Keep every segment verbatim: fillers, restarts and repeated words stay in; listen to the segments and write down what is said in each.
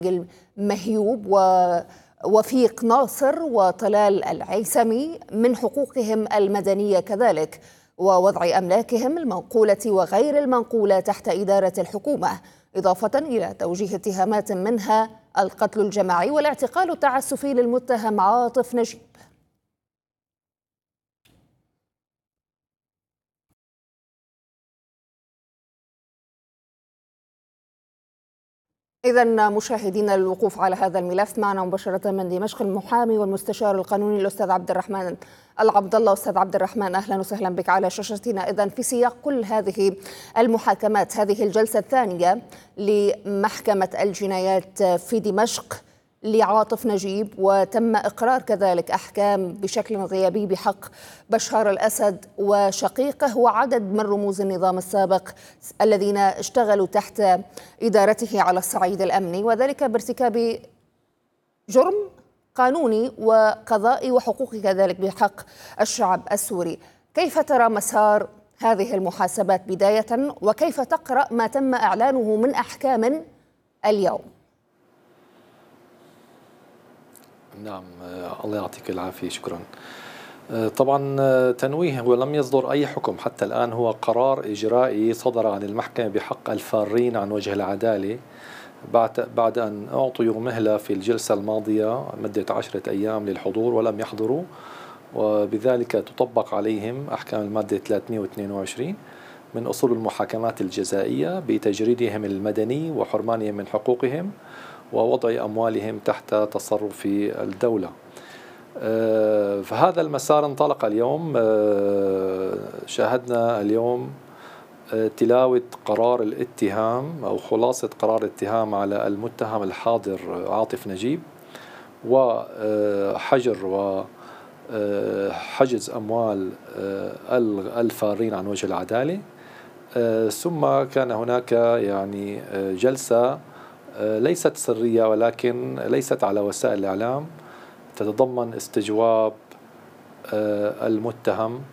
مهيوب ووفيق ناصر وطلال العيسمي من حقوقهم المدنية كذلك، ووضع أملاكهم المنقولة وغير المنقولة تحت إدارة الحكومة، إضافة إلى توجيه اتهامات منها القتل الجماعي والاعتقال التعسفي للمتهم عاطف نجيب. إذا مشاهدينا، الوقوف على هذا الملف معنا مباشرة من دمشق المحامي والمستشار القانوني الأستاذ عبد الرحمن العبد الله. أستاذ عبد الرحمن، أهلا وسهلا بك على شاشتنا. إذا في سياق كل هذه المحاكمات، هذه الجلسة الثانية لمحكمة الجنايات في دمشق لعاطف نجيب، وتم إقرار كذلك أحكام بشكل غيابي بحق بشار الأسد وشقيقه وعدد من رموز النظام السابق الذين اشتغلوا تحت إدارته على الصعيد الأمني، وذلك بارتكاب جرم قانوني وقضائي وحقوقي كذلك بحق الشعب السوري. كيف ترى مسار هذه المحاسبات بداية، وكيف تقرأ ما تم إعلانه من أحكام اليوم؟ نعم، الله يعطيك العافية، شكرا. طبعا تنويه، هو لم يصدر أي حكم حتى الآن، هو قرار إجرائي صدر عن المحكمة بحق الفارين عن وجه العدالة بعد بعد أن أعطوا مهلة في الجلسة الماضية مدة عشرة أيام للحضور ولم يحضروا، وبذلك تطبق عليهم أحكام المادة ثلاثمئة واثنين وعشرين من أصول المحاكمات الجزائية بتجريدهم المدني وحرمانهم من حقوقهم ووضع أموالهم تحت تصرف الدولة. فهذا المسار انطلق اليوم. شاهدنا اليوم تلاوة قرار الاتهام أو خلاصة قرار الاتهام على المتهم الحاضر عاطف نجيب، وحجر وحجز أموال الفارين عن وجه العدالة. ثم كان هناك يعني جلسة ليست سرية ولكن ليست على وسائل الإعلام، تتضمن استجواب المتهم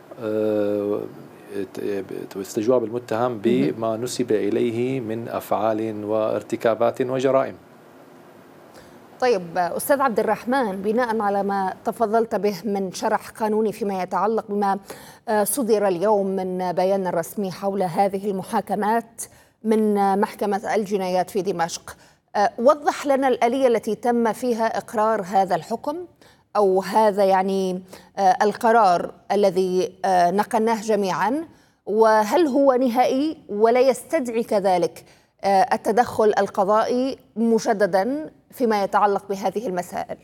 استجواب المتهم بما نسب إليه من أفعال وارتكابات وجرائم. طيب أستاذ عبد الرحمن، بناء على ما تفضلت به من شرح قانوني فيما يتعلق بما صدر اليوم من بيان رسمي حول هذه المحاكمات من محكمة الجنايات في دمشق، وضح لنا الآلية التي تم فيها إقرار هذا الحكم أو هذا يعني القرار الذي نقلناه جميعا، وهل هو نهائي ولا يستدعي كذلك التدخل القضائي مجددا فيما يتعلق بهذه المسائل؟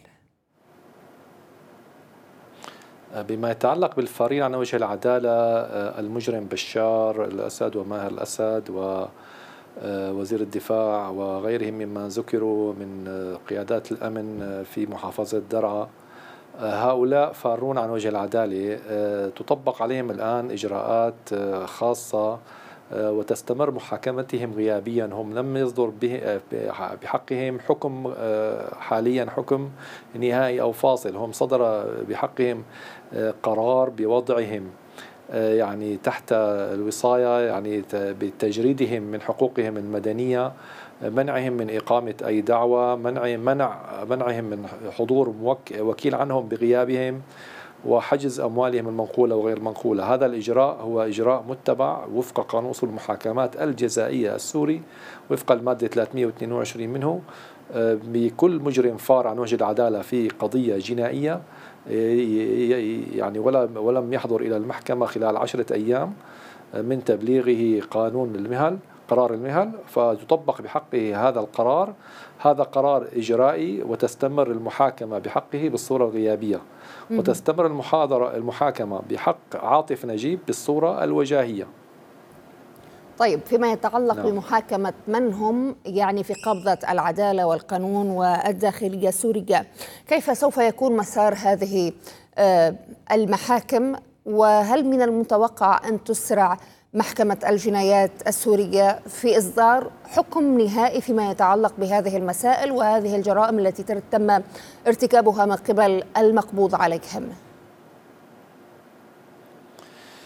بما يتعلق بالفارين عن وجه العدالة، المجرم بشار الأسد وماهر الأسد ووزير الدفاع وغيرهم ممن ذكروا من قيادات الأمن في محافظة درعا، هؤلاء فارون عن وجه العدالة. تطبق عليهم الآن إجراءات خاصة وتستمر محاكمتهم غيابيا. هم لم يصدر بحقهم حكم حاليا، حكم نهائي أو فاصل. هم صدر بحقهم قرار بوضعهم يعني تحت الوصاية، يعني بتجريدهم من حقوقهم المدنية، منعهم من إقامة أي دعوة، منع منع منعهم من حضور وكيل عنهم بغيابهم، وحجز أموالهم المنقولة وغير المنقولة. هذا الإجراء هو إجراء متبع وفق قانون أصول المحاكمات الجزائية السوري وفق المادة ثلاثمئة واثنين وعشرين منه. بكل مجرم فار عن وجه العدالة في قضية جنائية يعني ولم يحضر إلى المحكمة خلال عشرة أيام من تبليغه قانون المهل، قرار المهل، فتطبق بحقه هذا القرار. هذا قرار إجرائي وتستمر المحاكمة بحقه بالصورة الغيابية، وتستمر المحاضرة المحاكمة بحق عاطف نجيب بالصورة الوجاهية. طيب فيما يتعلق نعم. بمحاكمة من هم يعني في قبضة العدالة والقانون والداخلية السورية، كيف سوف يكون مسار هذه المحاكم؟ وهل من المتوقع أن تسرع محكمة الجنايات السورية في إصدار حكم نهائي فيما يتعلق بهذه المسائل وهذه الجرائم التي تم ارتكابها من قبل المقبوض عليهم؟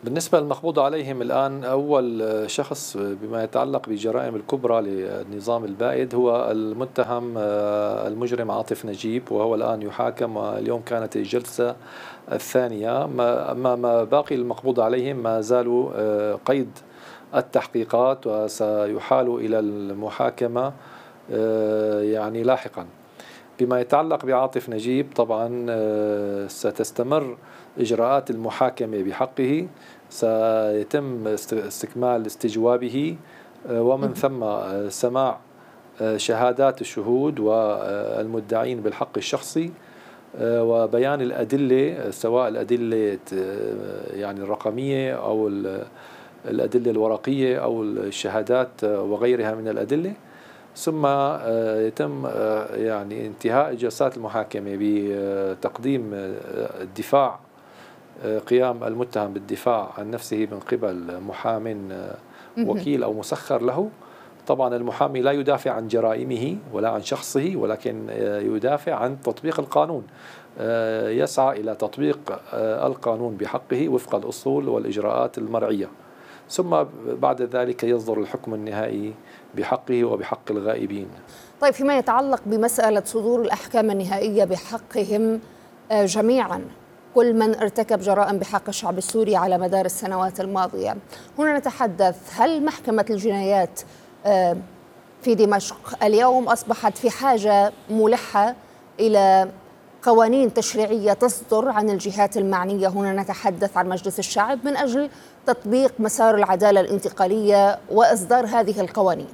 بالنسبة للمقبوض عليهم الآن، أول شخص بما يتعلق بالجرائم الكبرى للنظام البائد هو المتهم المجرم عاطف نجيب، وهو الآن يحاكم، واليوم كانت الجلسة الثانية. أما باقي المقبوض عليهم ما زالوا قيد التحقيقات وسيحالوا إلى المحاكمة يعني لاحقا. بما يتعلق بعاطف نجيب طبعا ستستمر إجراءات المحاكمة بحقه، سيتم استكمال استجوابه ومن ثم سماع شهادات الشهود والمدعين بالحق الشخصي وبيان الأدلة، سواء الأدلة يعني الرقمية أو الأدلة الورقية أو الشهادات وغيرها من الأدلة. ثم يتم يعني انتهاء جلسات المحاكمة بتقديم الدفاع، قيام المتهم بالدفاع عن نفسه من قبل محام وكيل أو مسخر له. طبعا المحامي لا يدافع عن جرائمه ولا عن شخصه، ولكن يدافع عن تطبيق القانون، يسعى إلى تطبيق القانون بحقه وفق الأصول والإجراءات المرعية، ثم بعد ذلك يصدر الحكم النهائي بحقه وبحق الغائبين. طيب، فيما يتعلق بمسألة صدور الأحكام النهائية بحقهم جميعا، كل من ارتكب جرائم بحق الشعب السوري على مدار السنوات الماضية، هنا نتحدث، هل محكمة الجنايات في دمشق اليوم أصبحت في حاجة ملحة إلى قوانين تشريعية تصدر عن الجهات المعنية؟ هنا نتحدث عن مجلس الشعب من أجل تطبيق مسار العدالة الانتقالية وإصدار هذه القوانين.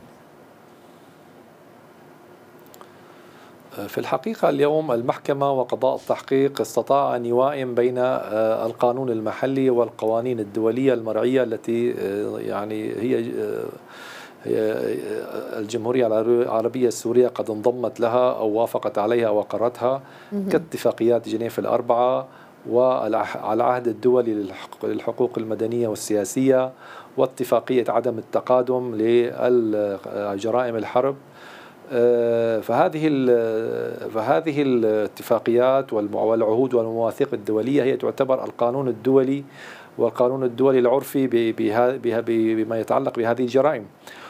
في الحقيقة اليوم المحكمة وقضاء التحقيق استطاع أن يوائم بين القانون المحلي والقوانين الدولية المرعية التي يعني هي الجمهورية العربية السورية قد انضمت لها أو وافقت عليها وقرتها، كاتفاقيات جنيف الأربعة وعلى عهد الدولي للحقوق المدنية والسياسية واتفاقية عدم التقادم لجرائم الحرب. فهذه فهذه الاتفاقيات والعهود والمواثيق الدولية هي تعتبر القانون الدولي والقانون الدولي العرفي بما يتعلق بهذه الجرائم،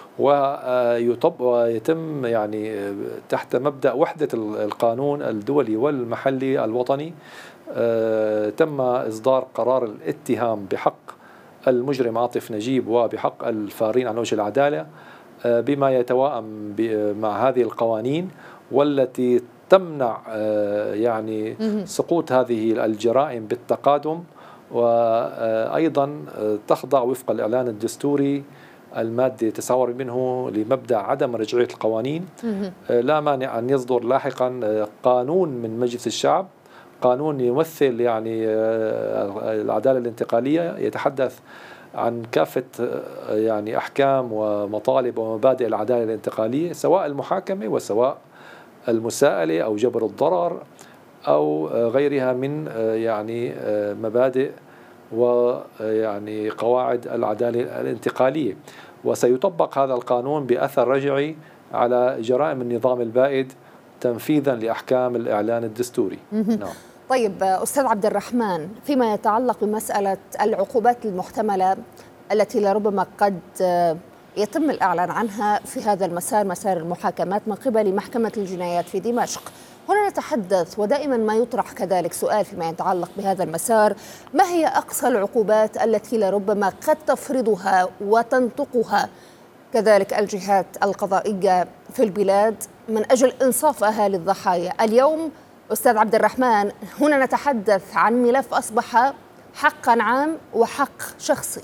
ويتم يعني تحت مبدأ وحدة القانون الدولي والمحلي الوطني. تم إصدار قرار الاتهام بحق المجرم عاطف نجيب وبحق الفارين عن وجه العدالة بما يتوائم مع هذه القوانين، والتي تمنع يعني سقوط هذه الجرائم بالتقادم، وأيضا تخضع وفق الإعلان الدستوري المادة تسعة وأربعين منه لمبدأ عدم رجعية القوانين. لا مانع أن يصدر لاحقا قانون من مجلس الشعب، قانون يمثل يعني العدالة الانتقالية، يتحدث عن كافة يعني أحكام ومطالب ومبادئ العدالة الانتقالية، سواء المحاكمة وسواء المساءلة أو جبر الضرر أو غيرها من يعني مبادئ ويعني قواعد العدالة الانتقالية. وسيطبق هذا القانون بأثر رجعي على جرائم النظام البائد تنفيذا لأحكام الإعلان الدستوري. نعم. طيب أستاذ عبد الرحمن، فيما يتعلق بمسألة العقوبات المحتملة التي لربما قد يتم الإعلان عنها في هذا المسار، مسار المحاكمات من قبل محكمة الجنايات في دمشق، هنا نتحدث ودائما ما يطرح كذلك سؤال فيما يتعلق بهذا المسار: ما هي أقصى العقوبات التي لربما قد تفرضها وتنطقها كذلك الجهات القضائية في البلاد من أجل إنصاف أهالي الضحايا؟ اليوم أستاذ عبد الرحمن، هنا نتحدث عن ملف أصبح حقا عام وحق شخصي.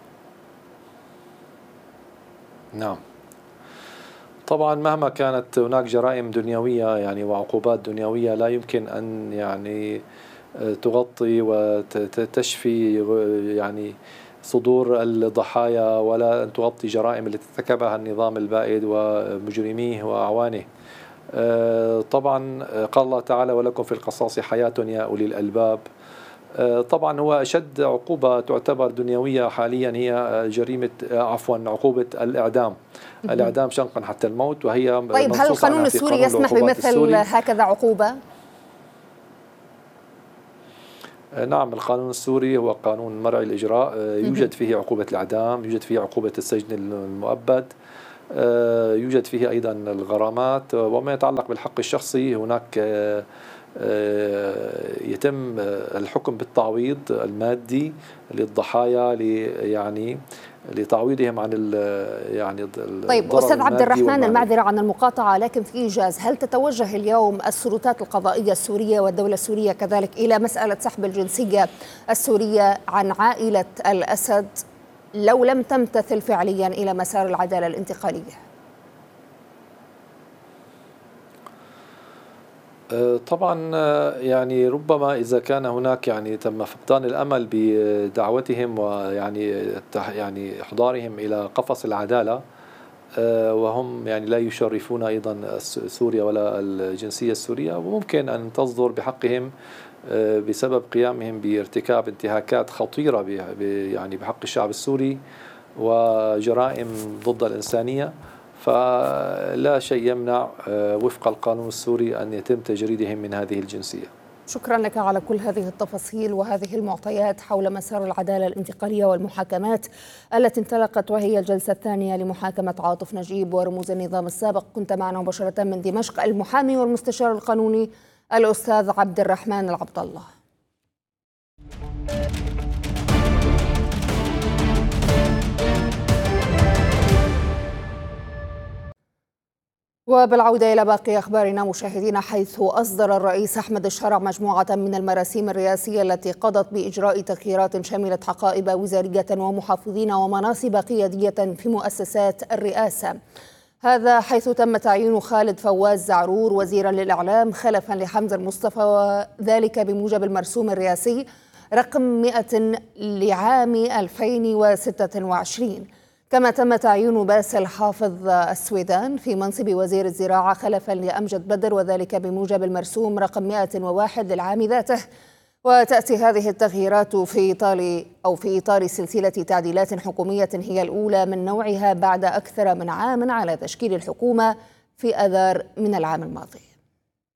نعم، طبعا مهما كانت هناك جرائم دنيوية يعني وعقوبات دنيوية لا يمكن أن يعني تغطي وتشفي يعني صدور الضحايا، ولا أن تغطي جرائم التي ارتكبها النظام البائد ومجرميه وأعوانه. طبعا قال الله تعالى: ولكم في القصاص حياة يا أولي الألباب. طبعا هو أشد عقوبة تعتبر دنيوية حاليا هي جريمة عفوا عقوبة الإعدام. الإعدام شنقا حتى الموت، وهي طيب هل القانون السوري يسمح بمثل هكذا عقوبة؟ نعم، القانون السوري هو قانون مرعي الإجراء، يوجد فيه عقوبة الإعدام، يوجد فيه عقوبة السجن المؤبد، يوجد فيه أيضا الغرامات. وما يتعلق بالحق الشخصي هناك يتم الحكم بالتعويض المادي للضحايا، يعني لتعويضهم عن ال يعني طيب أستاذ عبد الرحمن، المعذرة عن المقاطعة، لكن في إيجاز، هل تتوجه اليوم السلطات القضائية السورية والدولة السورية كذلك إلى مسألة سحب الجنسية السورية عن عائلة الأسد لو لم تمتثل فعليا إلى مسار العدالة الانتقالية؟ طبعا يعني ربما إذا كان هناك يعني تم فقدان الأمل بدعوتهم ويعني يعني إحضارهم إلى قفص العدالة، وهم يعني لا يشرفون أيضا سوريا ولا الجنسية السورية، وممكن أن تصدر بحقهم بسبب قيامهم بارتكاب انتهاكات خطيرة يعني بحق الشعب السوري وجرائم ضد الإنسانية، فلا شيء يمنع وفق القانون السوري أن يتم تجريدهم من هذه الجنسية. شكرا لك على كل هذه التفاصيل وهذه المعطيات حول مسار العدالة الانتقالية والمحاكمات التي انطلقت، وهي الجلسة الثانية لمحاكمة عاطف نجيب ورموز النظام السابق. كنت معنا مباشرة من دمشق المحامي والمستشار القانوني الأستاذ عبد الرحمن العبد الله. وبالعودة إلى باقي أخبارنا مشاهدينا، حيث أصدر الرئيس أحمد الشرع مجموعة من المراسيم الرئاسية التي قضت بإجراء تغييرات شملت حقائب وزارية ومحافظين ومناصب قيادية في مؤسسات الرئاسة. هذا حيث تم تعيين خالد فواز زعرور وزيرا للإعلام خلفا لحمزة المصطفى، وذلك بموجب المرسوم الرئاسي رقم مئة لعام ألفين وستة وعشرين. كما تم تعيين باسل حافظ السويدان في منصب وزير الزراعة خلفا لأمجد بدر، وذلك بموجب المرسوم رقم مئة وواحد للعام ذاته. وتأتي هذه التغييرات في إطار أو في إطار سلسلة تعديلات حكومية هي الأولى من نوعها بعد أكثر من عام على تشكيل الحكومة في آذار من العام الماضي.